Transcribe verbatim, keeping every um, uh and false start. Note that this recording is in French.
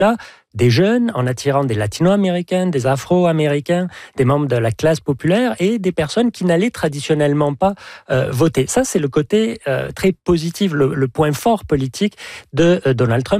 là des jeunes, en attirant des latino-américains, des afro-américains, des membres de la classe populaire et des personnes qui n'allaient traditionnellement pas euh, voter. Ça, c'est le côté euh, très positif, le, le point fort politique de euh, Donald Trump.